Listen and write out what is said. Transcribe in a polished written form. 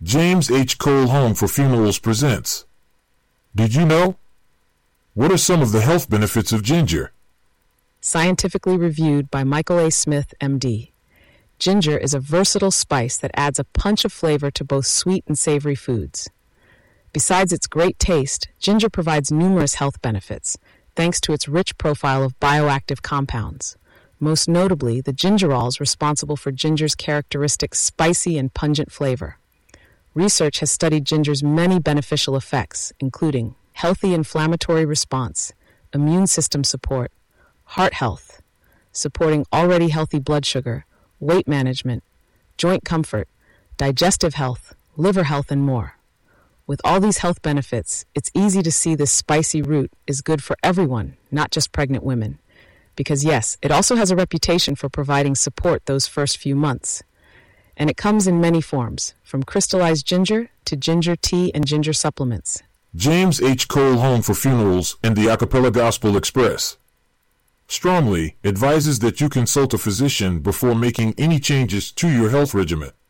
James H. Cole Home for Funerals presents. Did you know? What are some of the health benefits of ginger? Scientifically reviewed by Michael A. Smith, MD. Ginger is a versatile spice that adds a punch of flavor to both sweet and savory foods. Besides its great taste, ginger provides numerous health benefits, thanks to its rich profile of bioactive compounds. Most notably, the gingerols responsible for ginger's characteristic spicy and pungent flavor. Research has studied ginger's many beneficial effects, including healthy inflammatory response, immune system support, heart health, supporting already healthy blood sugar, weight management, joint comfort, digestive health, liver health, and more. With all these health benefits, it's easy to see this spicy root is good for everyone, not just pregnant women. Because yes, it also has a reputation for providing support those first few months. And it comes in many forms, from crystallized ginger to ginger tea and ginger supplements. James H. Cole Home for Funerals and the Acapella Gospel Express strongly advises that you consult a physician before making any changes to your health regimen.